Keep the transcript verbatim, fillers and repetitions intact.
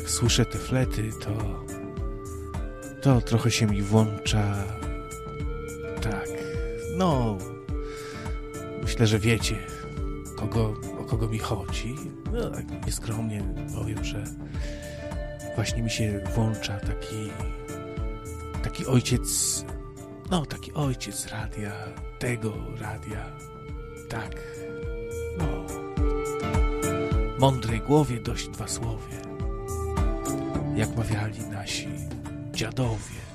jak słyszę te flety, to to trochę się mi włącza. Tak, no myślę, że wiecie, kogo, o kogo mi chodzi. No, tak nieskromnie powiem, że właśnie mi się włącza taki taki ojciec, no taki ojciec radia, tego radia, tak, no, mądrej głowie dość dwa słowie, jak mawiali nasi dziadowie.